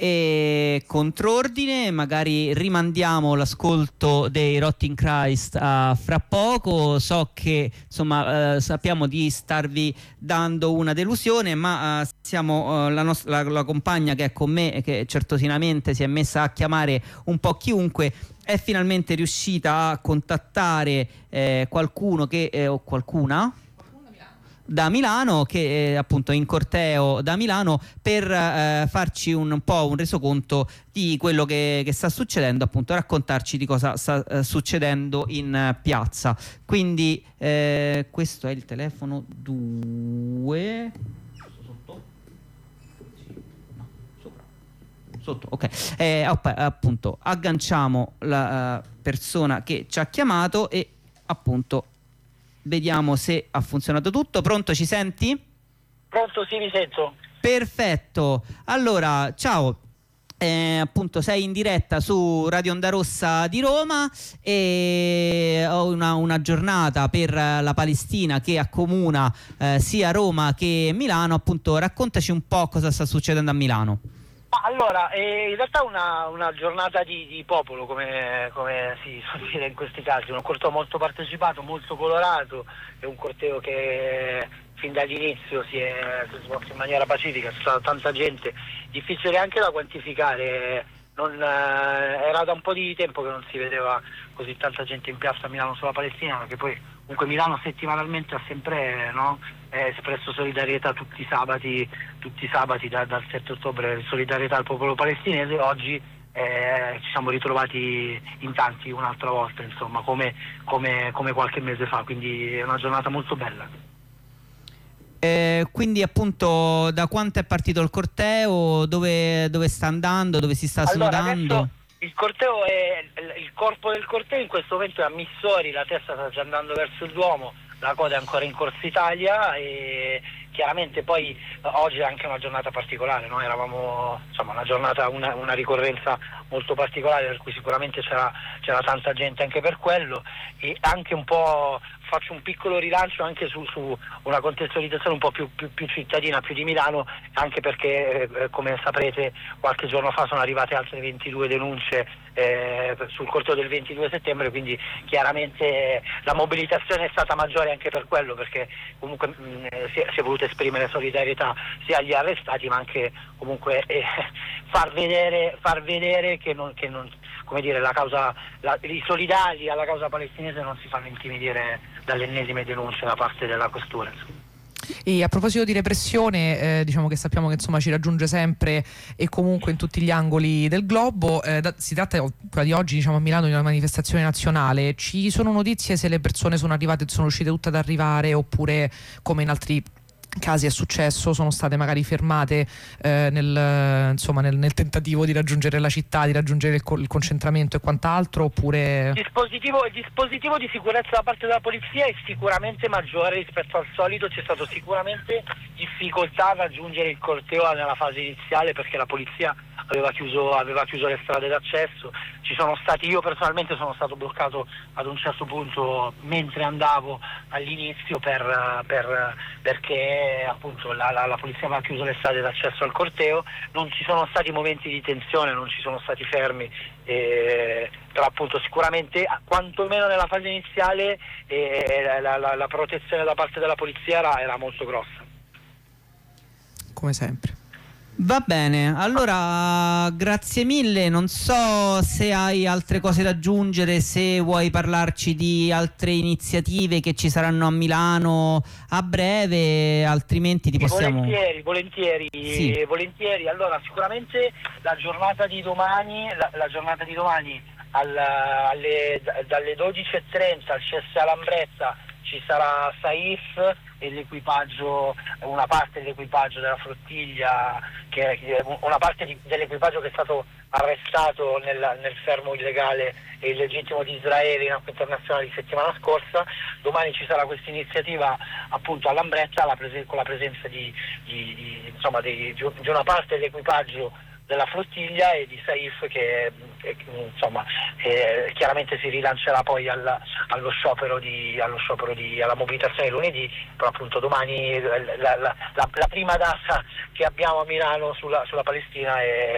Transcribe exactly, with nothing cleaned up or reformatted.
E contrordine, magari rimandiamo l'ascolto dei Rotting Christ a fra poco. So che insomma eh, sappiamo di starvi dando una delusione, ma eh, siamo eh, la, nost- la, la compagna che è con me, che certosinamente si è messa a chiamare un po' chiunque, è finalmente riuscita a contattare eh, qualcuno che eh, o qualcuna da Milano, che è appunto in corteo da Milano, per eh, farci un, un po' un resoconto di quello che, che sta succedendo, appunto raccontarci di cosa sta eh, succedendo in eh, piazza. Quindi eh, questo è il telefono due sotto no, sopra sotto, ok, eh, opp- appunto agganciamo la uh, persona che ci ha chiamato e appunto vediamo se ha funzionato tutto. Pronto, ci senti? Pronto, sì, mi sento. Perfetto. Allora, ciao. Eh, appunto sei in diretta su Radio Onda Rossa di Roma e ho una, una giornata per la Palestina che accomuna eh, sia Roma che Milano. Appunto, raccontaci un po' cosa sta succedendo a Milano. Ma allora, eh, in realtà una, una giornata di, di popolo, come, come si suol dire in questi casi, un corteo molto partecipato, molto colorato, è un corteo che fin dall'inizio si è, si è svolto in maniera pacifica, c'è stata tanta gente, difficile anche da quantificare, non, eh, era da un po' di tempo che non si vedeva così tanta gente in piazza a Milano sulla Palestina, perché poi comunque Milano settimanalmente ha sempre no, eh, espresso solidarietà tutti i sabati, tutti i sabati da, dal sette ottobre, solidarietà al popolo palestinese. Oggi eh, ci siamo ritrovati in tanti un'altra volta, insomma, come, come, come qualche mese fa, quindi è una giornata molto bella. Eh, quindi appunto da quanto è partito il corteo, dove, dove sta andando, dove si sta allora, snodando? Adesso il corteo è il corpo del corteo in questo momento è a Missori, la testa sta già andando verso il Duomo, la coda è ancora in Corsa Italia e chiaramente poi oggi è anche una giornata particolare, noi eravamo insomma una giornata, una, una ricorrenza molto particolare, per cui sicuramente c'era, c'era tanta gente anche per quello, e anche un po' faccio un piccolo rilancio anche su, su una contestualizzazione un po' più, più, più cittadina, più di Milano, anche perché eh, come saprete qualche giorno fa sono arrivate altre ventidue denunce eh, sul corteo del ventidue settembre, quindi chiaramente eh, la mobilitazione è stata maggiore anche per quello, perché comunque mh, si, è, si è voluto esprimere solidarietà sia agli arrestati ma anche comunque eh, far vedere far vedere che non, che non come dire la causa la, i solidari alla causa palestinese non si fanno intimidire dalle ennesime denunce da parte della questura. E a proposito di repressione, eh, diciamo che sappiamo che insomma ci raggiunge sempre e comunque in tutti gli angoli del globo, eh, da, si tratta quella di oggi diciamo a Milano di una manifestazione nazionale. Ci sono notizie se le persone sono arrivate, sono riuscite tutte ad arrivare, oppure come in altri casi è successo sono state magari fermate eh, nel, insomma, nel, nel tentativo di raggiungere la città, di raggiungere il, co- il concentramento e quant'altro, oppure il dispositivo, il dispositivo di sicurezza da parte della polizia è sicuramente maggiore rispetto al solito, c'è stato sicuramente difficoltà a raggiungere il corteo nella fase iniziale perché la polizia aveva chiuso, aveva chiuso le strade d'accesso. Ci sono stati, io personalmente sono stato bloccato ad un certo punto mentre andavo all'inizio per, per, perché appunto la, la, la polizia aveva chiuso le strade d'accesso al corteo, non ci sono stati momenti di tensione, non ci sono stati fermi, eh, però appunto sicuramente quantomeno nella fase iniziale eh, la, la, la protezione da parte della polizia era, era molto grossa. Come sempre. Va bene, allora grazie mille, non so se hai altre cose da aggiungere, se vuoi parlarci di altre iniziative che ci saranno a Milano a breve, altrimenti ti possiamo... Volentieri, volentieri, sì. volentieri. Allora sicuramente la giornata di domani, la, la giornata di domani al, alle, dalle dodici e trenta al C S A Lambretta ci sarà Saif e l'equipaggio, una parte dell'equipaggio della flottiglia, che è una parte di, dell'equipaggio che è stato arrestato nel, nel fermo illegale e illegittimo di Israele in acque internazionali di settimana scorsa. Domani ci sarà questa iniziativa appunto a Lambretta la prese, con la presenza di, di, di, insomma, di, di una parte dell'equipaggio della flottiglia e di Saif che eh, insomma eh, chiaramente si rilancerà poi al, allo sciopero di allo sciopero di alla mobilitazione lunedì, però appunto domani la, la, la, la prima data che abbiamo a Milano sulla, sulla Palestina è,